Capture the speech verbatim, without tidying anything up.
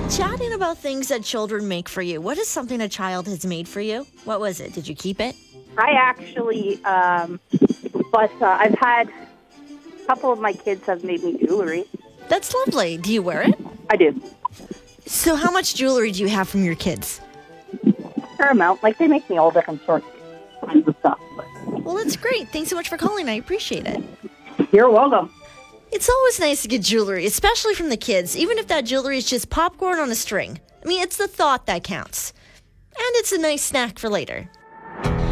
Chatting about things that children make for you. What is something a child has made for you? What was it? Did you keep it? I actually, um, but uh, I've had a couple of my kids have made me jewelry. That's lovely. Do you wear it? I do. So how much jewelry do you have from your kids? Fair amount. Like, they make me all different sorts of kinds of stuff. But Well, that's great. Thanks so much for calling. I appreciate it. you're welcome. It's always nice to get jewelry, especially from the kids, even if that jewelry is just popcorn on a string. I mean, it's the thought that counts. And it's a nice snack for later.